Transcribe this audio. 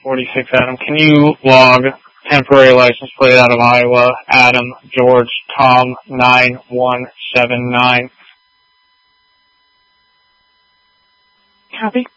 46, Adam. Can you log temporary license plate out of Iowa, Adam George Tom 9179? Copy.